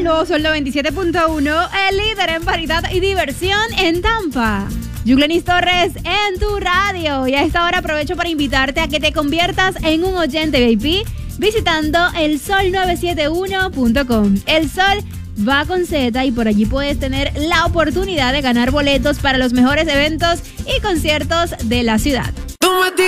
el nuevo Sol 97.1, el líder en variedad y diversión en Tampa. Yuglenis Torres en tu radio. Y a esta hora aprovecho para invitarte a que te conviertas en un oyente VIP visitando elsol971.com. El Sol va con Z y por allí puedes tener la oportunidad de ganar boletos para los mejores eventos y conciertos de la ciudad.